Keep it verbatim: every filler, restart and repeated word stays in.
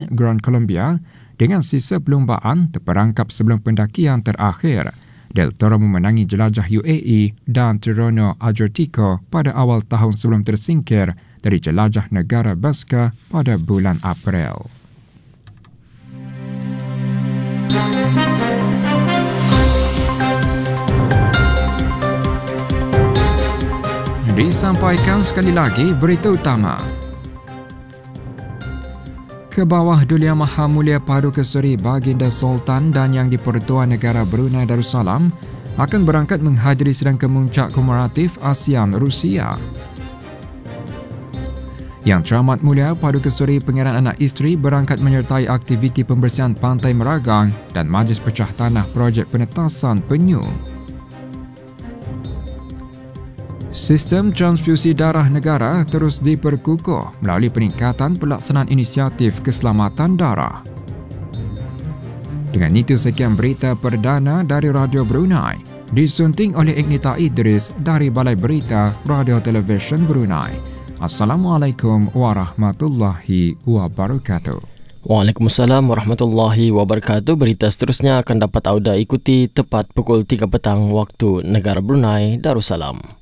Grand Columbia dengan sisa perlumbaan terperangkap sebelum pendakian terakhir. Del Toro memenangi jelajah U A E dan Terreno Adriatico pada awal tahun sebelum tersingkir dari jelajah negara Baska pada bulan April. Disampaikan sekali lagi berita utama. Ke bawah Duli Yang Maha Mulia Paduka Seri Baginda Sultan dan Yang di-Pertuan Negara Brunei Darussalam akan berangkat menghadiri sidang kemuncak komemoratif ASEAN Rusia. Yang Teramat Mulia Paduka Seri Pangeran Anak Isteri berangkat menyertai aktiviti pembersihan Pantai Meragang dan Majlis Pecah Tanah Projek Penetasan Penyu. Sistem transfusi darah negara terus diperkukuh melalui peningkatan pelaksanaan inisiatif keselamatan darah. Dengan itu sekian berita perdana dari Radio Brunei, disunting oleh Ignita Idris dari Balai Berita Radio Television Brunei. Assalamualaikum warahmatullahi wabarakatuh. Waalaikumsalam warahmatullahi wabarakatuh. Berita seterusnya akan dapat anda ikuti tepat pukul tiga petang waktu negara Brunei Darussalam.